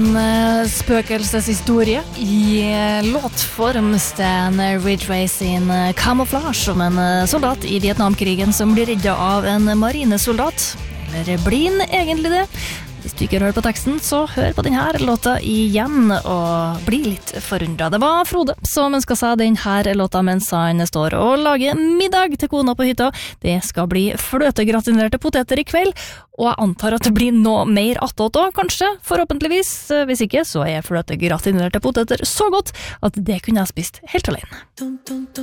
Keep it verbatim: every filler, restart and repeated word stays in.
en uh, spøkelseshistorie i uh, låtform. Stan Ridgway sin uh, camouflage om en uh, soldat i Vietnamkrigen som blir reddet av en marinesoldat. Eller blir han egentlig det? Hvis du ikke har hørt på teksten, så hør på denne låta igjen og bli litt forundret. Det var Frode som ønsket seg denne låta mens han står og lager middag til kona på hytta. Det skal bli fløtegratinerte poteter i kveld, og jeg antar at det blir noe mer attåt også, kanskje, forhåpentligvis. Hvis ikke, så er fløtegratinerte poteter så godt at det kunne jeg spist helt alene.